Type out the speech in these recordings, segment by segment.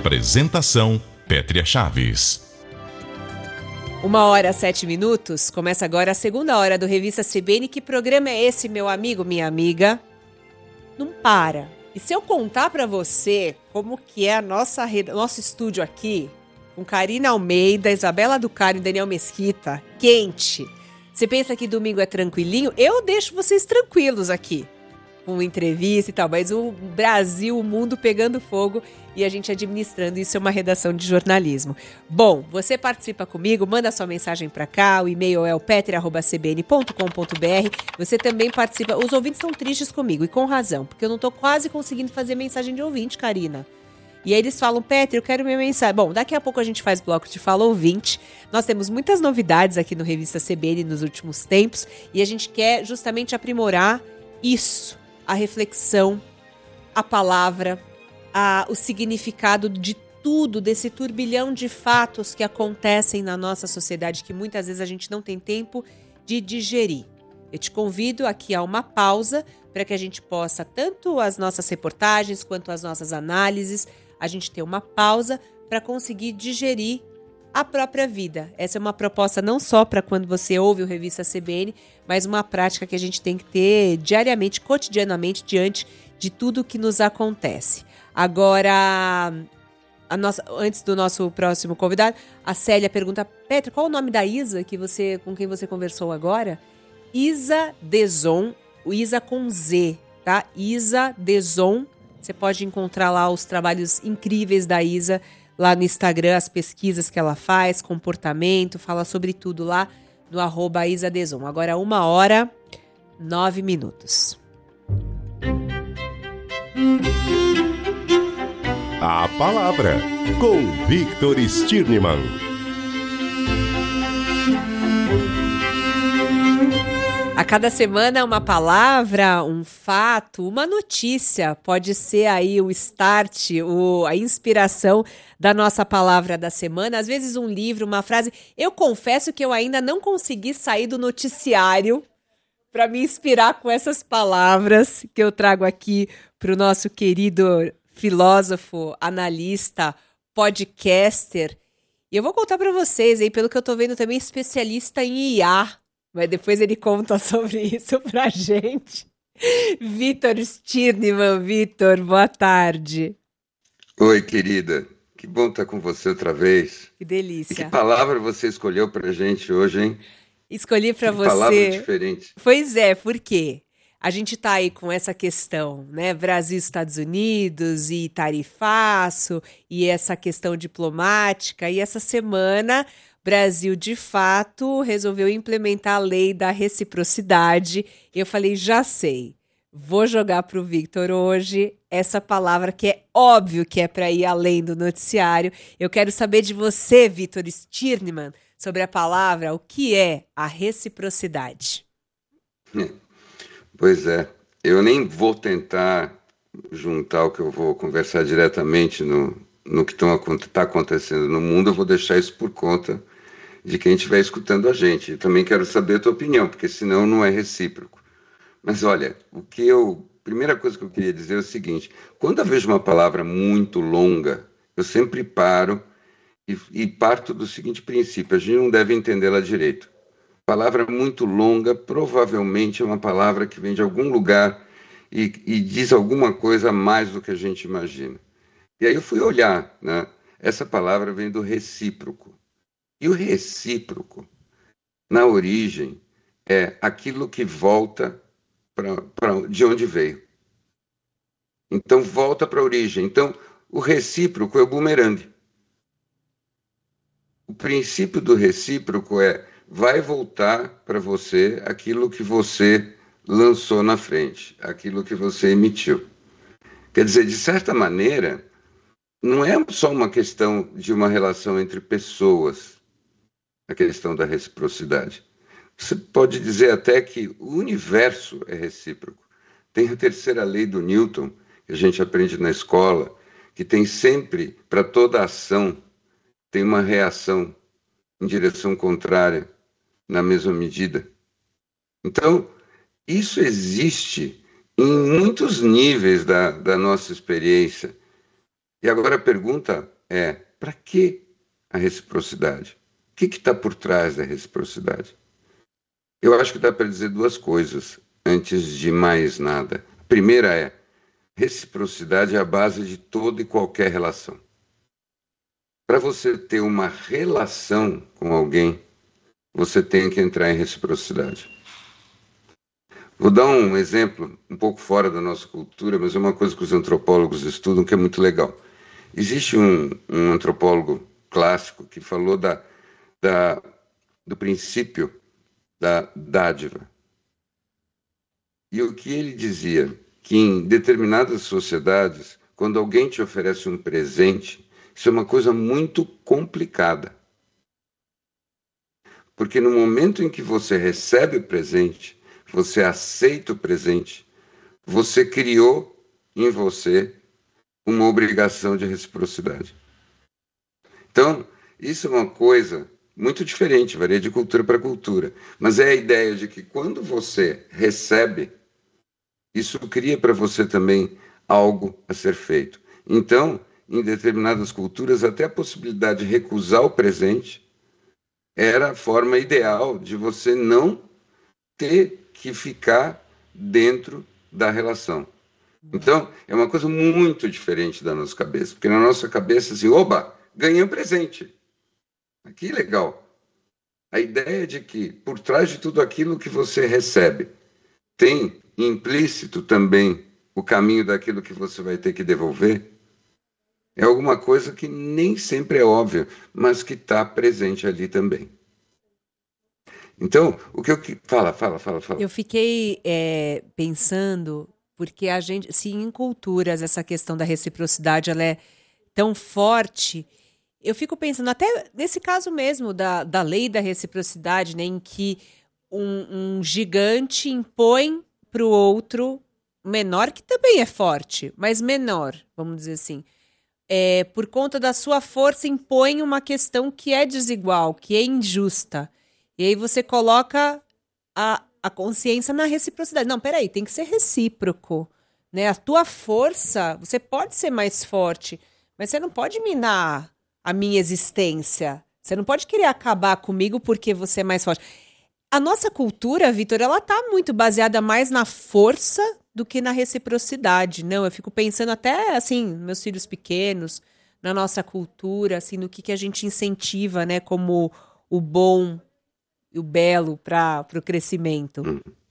Apresentação: Pétria Chaves. 1h07. Começa agora a segunda hora do Revista CBN. Que programa é esse, meu amigo, minha amiga? Não para. E se eu contar pra você como que é nosso estúdio aqui, com Karina Almeida, Isabela Ducaro e Daniel Mesquita, quente. Você pensa que domingo é tranquilinho? Eu deixo vocês tranquilos aqui, com entrevista e tal, mas o Brasil, o mundo pegando fogo e a gente administrando, isso é uma redação de jornalismo. Bom, você participa comigo, manda sua mensagem pra cá, o e-mail é o petria@cbn.com.br. Você também participa, os ouvintes estão tristes comigo, e com razão, porque eu não tô quase conseguindo fazer mensagem de ouvinte, Karina. E aí eles falam, Pétria, eu quero minha mensagem. Bom, daqui a pouco a gente faz bloco de Fala Ouvinte. Nós temos muitas novidades aqui no Revista CBN nos últimos tempos e a gente quer justamente aprimorar isso, a reflexão, a palavra, o significado de tudo, desse turbilhão de fatos que acontecem na nossa sociedade, que muitas vezes a gente não tem tempo de digerir. Eu te convido aqui a uma pausa para que a gente possa, tanto as nossas reportagens quanto as nossas análises, a gente ter uma pausa para conseguir digerir a própria vida. Essa é uma proposta não só para quando você ouve o Revista CBN, mas uma prática que a gente tem que ter diariamente, cotidianamente, diante de tudo que nos acontece. Agora, antes do nosso próximo convidado, a Célia pergunta, Pétria, qual o nome da Isa com quem você conversou agora? Isa Deson, o Isa com Z, tá? Isa Deson. Você pode encontrar lá os trabalhos incríveis da Isa, lá no Instagram, as pesquisas que ela faz, comportamento, fala sobre tudo lá no @IsaDeson. Agora 1h09. A palavra com Victor Stirnemann. A cada semana uma palavra, um fato, uma notícia pode ser aí o start, a inspiração da nossa palavra da semana. Às vezes um livro, uma frase. Eu confesso que eu ainda não consegui sair do noticiário para me inspirar com essas palavras que eu trago aqui para o nosso querido filósofo, analista, podcaster. E eu vou contar para vocês, aí, pelo que eu estou vendo também, especialista em IA. Mas depois ele conta sobre isso pra gente. Victor Stirnemann. Victor, boa tarde. Oi, querida. Que bom estar com você outra vez. Que delícia. E que palavra você escolheu pra gente hoje, hein? Escolhi pra você. Palavra diferente. Pois é, por quê? A gente tá aí com essa questão, né? Brasil, Estados Unidos e tarifaço e essa questão diplomática. E essa semana, Brasil, de fato, resolveu implementar a lei da reciprocidade. Eu falei, já sei, vou jogar para o Victor hoje essa palavra que é óbvio que é para ir além do noticiário. Eu quero saber de você, Victor Stirnemann, sobre a palavra, o que é a reciprocidade. Pois é, eu nem vou tentar juntar o que eu vou conversar diretamente no que está acontecendo no mundo. Eu vou deixar isso por conta de quem estiver escutando a gente. Eu também quero saber a tua opinião, porque senão não é recíproco. Mas olha, primeira coisa que eu queria dizer é o seguinte, quando eu vejo uma palavra muito longa, eu sempre paro e parto do seguinte princípio, a gente não deve entendê-la direito. Palavra muito longa provavelmente é uma palavra que vem de algum lugar e diz alguma coisa a mais do que a gente imagina. E aí eu fui olhar, né? Essa palavra vem do recíproco. E o recíproco, na origem, é aquilo que volta de onde veio. Então, volta para a origem. Então, o recíproco é o bumerangue. O princípio do recíproco vai voltar para você aquilo que você lançou na frente, aquilo que você emitiu. Quer dizer, de certa maneira, não é só uma questão de uma relação entre pessoas, a questão da reciprocidade. Você pode dizer até que o universo é recíproco. Tem a terceira lei do Newton, que a gente aprende na escola, que tem sempre, para toda ação, tem uma reação em direção contrária, na mesma medida. Então, isso existe em muitos níveis da nossa experiência. E agora a pergunta é: para que a reciprocidade? O que está por trás da reciprocidade? Eu acho que dá para dizer duas coisas antes de mais nada. A primeira é: reciprocidade é a base de toda e qualquer relação. Para você ter uma relação com alguém, você tem que entrar em reciprocidade. Vou dar um exemplo um pouco fora da nossa cultura, mas é uma coisa que os antropólogos estudam que é muito legal. Existe um antropólogo clássico que falou do princípio da dádiva. E o que ele dizia? Que em determinadas sociedades, quando alguém te oferece um presente, isso é uma coisa muito complicada. Porque no momento em que você recebe o presente, você aceita o presente, você criou em você uma obrigação de reciprocidade. Então, isso é uma coisa muito diferente, varia de cultura para cultura. Mas é a ideia de que quando você recebe, isso cria para você também algo a ser feito. Então, em determinadas culturas, até a possibilidade de recusar o presente era a forma ideal de você não ter que ficar dentro da relação. Então, é uma coisa muito diferente da nossa cabeça, porque na nossa cabeça, assim, oba, ganhei um presente. Que legal. A ideia de que, por trás de tudo aquilo que você recebe, tem implícito também o caminho daquilo que você vai ter que devolver, é alguma coisa que nem sempre é óbvia, mas que está presente ali também. Então, o que eu... Fala. Eu fiquei pensando, porque a gente, se em culturas essa questão da reciprocidade ela é tão forte, eu fico pensando, até nesse caso mesmo da lei da reciprocidade, né, em que um gigante impõe para o outro menor, que também é forte, mas menor, vamos dizer assim, por conta da sua força, impõe uma questão que é desigual, que é injusta. E aí você coloca a consciência na reciprocidade. Não, peraí, tem que ser recíproco, né? A tua força, você pode ser mais forte, mas você não pode minar a minha existência. Você não pode querer acabar comigo porque você é mais forte. A nossa cultura, Vitor, ela tá muito baseada mais na força do que na reciprocidade. Não, eu fico pensando até, assim, meus filhos pequenos, na nossa cultura, assim, no que a gente incentiva, né, como o bom e o belo para o crescimento.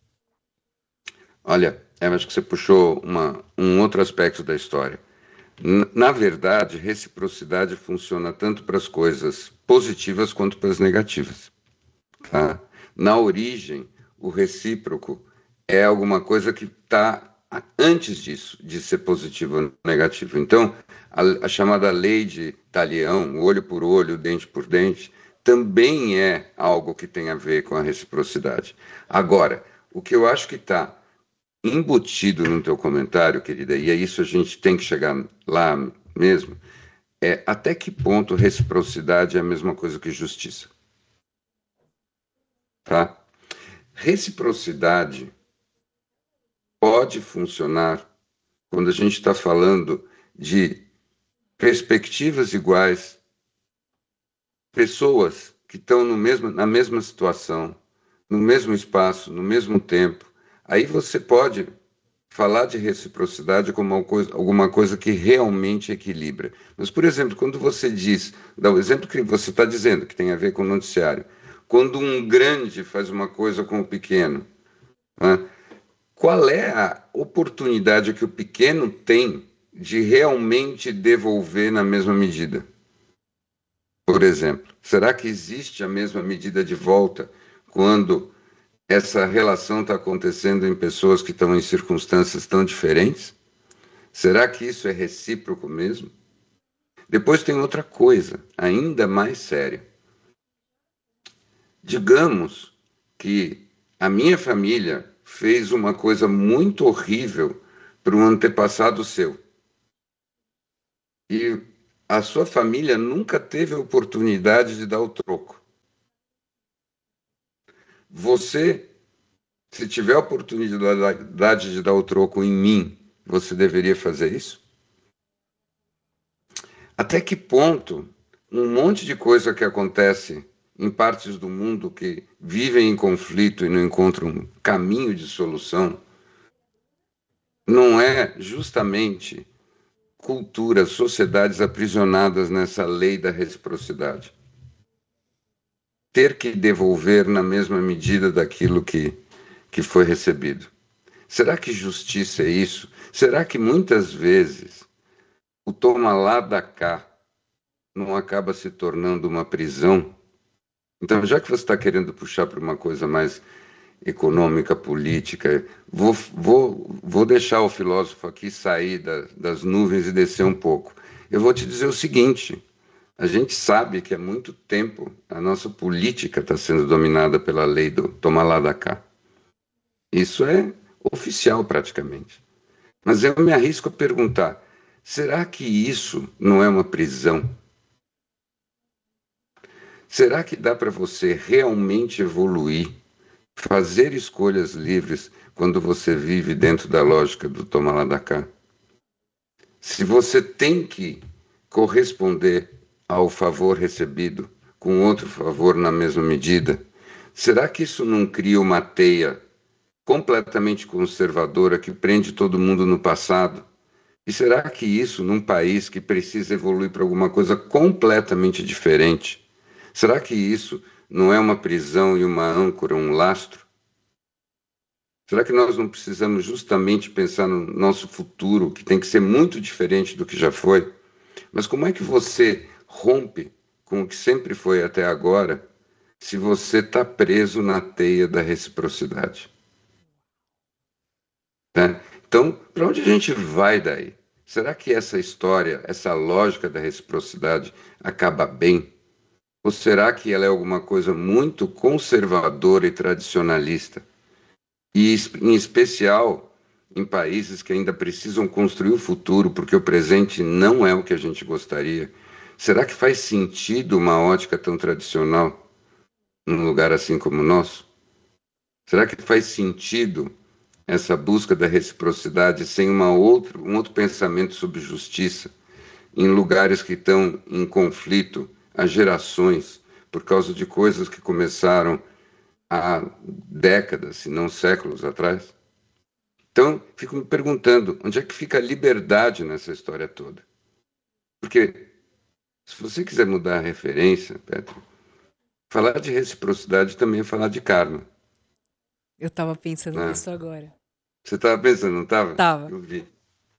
Olha, acho que você puxou um outro aspecto da história. Na verdade, reciprocidade funciona tanto para as coisas positivas quanto para as negativas. Tá? Na origem, o recíproco é alguma coisa que está antes disso, de ser positivo ou negativo. Então, a chamada lei de Talião, olho por olho, dente por dente, também é algo que tem a ver com a reciprocidade. Agora, o que eu acho que está embutido no teu comentário, querida, e é isso, a gente tem que chegar lá mesmo, é até que ponto reciprocidade é a mesma coisa que justiça. Tá? Reciprocidade pode funcionar quando a gente está falando de perspectivas iguais, pessoas que estão na mesma situação, no mesmo espaço, no mesmo tempo. Aí você pode falar de reciprocidade como alguma coisa que realmente equilibra. Mas, por exemplo, quando você dá o exemplo que você está dizendo, que tem a ver com o noticiário, quando um grande faz uma coisa com o pequeno, né? Qual é a oportunidade que o pequeno tem de realmente devolver na mesma medida? Por exemplo, será que existe a mesma medida de volta quando essa relação está acontecendo em pessoas que estão em circunstâncias tão diferentes? Será que isso é recíproco mesmo? Depois tem outra coisa, ainda mais séria. Digamos que a minha família fez uma coisa muito horrível para um antepassado seu. E a sua família nunca teve a oportunidade de dar o troco. Você, se tiver a oportunidade de dar o troco em mim, você deveria fazer isso? Até que ponto um monte de coisa que acontece em partes do mundo que vivem em conflito e não encontram um caminho de solução não é justamente culturas, sociedades aprisionadas nessa lei da reciprocidade? Ter que devolver na mesma medida daquilo que foi recebido. Será que justiça é isso? Será que muitas vezes o toma lá da cá não acaba se tornando uma prisão? Então, já que você está querendo puxar para uma coisa mais econômica, política, vou deixar o filósofo aqui sair das nuvens e descer um pouco. Eu vou te dizer o seguinte: a gente sabe que há muito tempo a nossa política está sendo dominada pela lei do toma lá da cá. Isso é oficial praticamente. Mas eu me arrisco a perguntar, será que isso não é uma prisão? Será que dá para você realmente evoluir, fazer escolhas livres quando você vive dentro da lógica do toma lá da cá? Se você tem que corresponder ao favor recebido com outro favor na mesma medida, será que isso não cria uma teia completamente conservadora que prende todo mundo no passado? E será que isso, num país que precisa evoluir para alguma coisa completamente diferente, será que isso não é uma prisão e uma âncora, um lastro? Será que nós não precisamos justamente pensar no nosso futuro, que tem que ser muito diferente do que já foi? Mas como é que você rompe com o que sempre foi até agora, se você está preso na teia da reciprocidade? Né? Então, para onde a gente vai daí? Será que essa história, essa lógica da reciprocidade acaba bem? Ou será que ela é alguma coisa muito conservadora e tradicionalista? E, em especial, em países que ainda precisam construir o futuro, porque o presente não é o que a gente gostaria. Será que faz sentido uma ótica tão tradicional num lugar assim como o nosso? Será que faz sentido essa busca da reciprocidade sem um outro pensamento sobre justiça em lugares que estão em conflito há gerações por causa de coisas que começaram há décadas, se não séculos atrás? Então, fico me perguntando, onde é que fica a liberdade nessa história toda? Porque, se você quiser mudar a referência, Petro, falar de reciprocidade também é falar de karma. Eu tava pensando Né? nisso agora. Você estava pensando, não estava? Tava. Eu vi.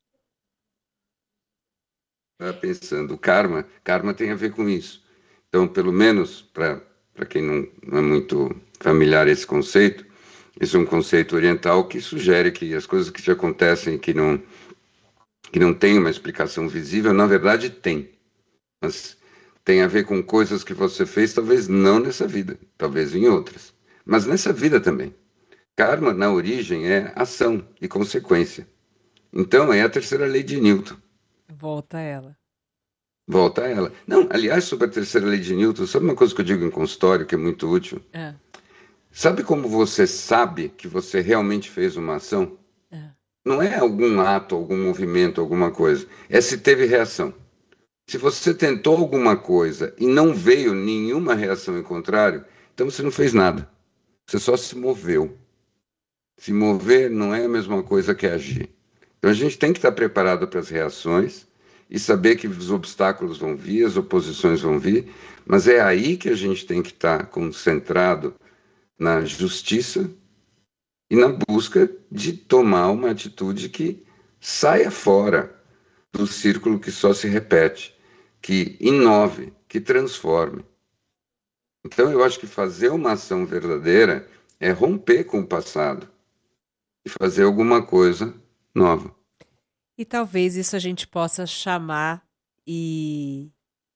Estava pensando, o karma tem a ver com isso. Então, pelo menos, para quem não é muito familiar a esse conceito, esse é um conceito oriental que sugere que as coisas que te acontecem que não tem uma explicação visível, na verdade tem. Mas tem a ver com coisas que você fez, talvez não nessa vida, talvez em outras. Mas nessa vida também. Karma, na origem, é ação e consequência. Então, é a terceira lei de Newton. Volta ela. Volta a ela. Não, aliás, sobre a terceira lei de Newton, sabe uma coisa que eu digo em consultório que é muito útil? É. Sabe como você sabe que você realmente fez uma ação? É. Não é algum ato, algum movimento, alguma coisa. É se teve reação. Se você tentou alguma coisa e não veio nenhuma reação em contrário, então você não fez nada. Você só se moveu. Se mover não é a mesma coisa que agir. Então a gente tem que estar preparado para as reações e saber que os obstáculos vão vir, as oposições vão vir, mas é aí que a gente tem que estar concentrado na justiça e na busca de tomar uma atitude que saia fora do círculo que só se repete, que inove, que transforme. Então eu acho que fazer uma ação verdadeira é romper com o passado e fazer alguma coisa nova. E talvez isso a gente possa chamar e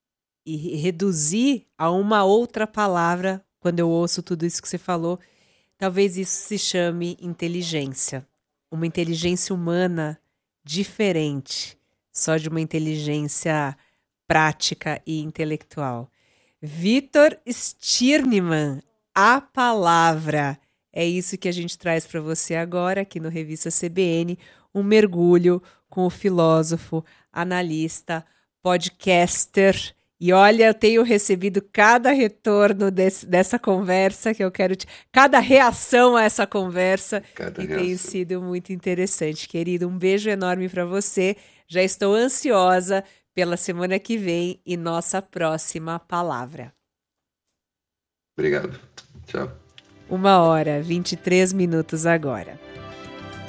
reduzir a uma outra palavra quando eu ouço tudo isso que você falou. Talvez isso se chame inteligência. Uma inteligência humana diferente, só de uma inteligência prática e intelectual. Vitor Stirnemann, a palavra. É isso que a gente traz para você agora, aqui no Revista CBN, um mergulho com o filósofo, analista, podcaster. E olha, eu tenho recebido cada retorno dessa conversa que eu quero... Cada reação a essa conversa tem sido muito interessante. Querido, um beijo enorme para você. Já estou ansiosa pela semana que vem e nossa próxima palavra. Obrigado. Tchau. 1h23 agora.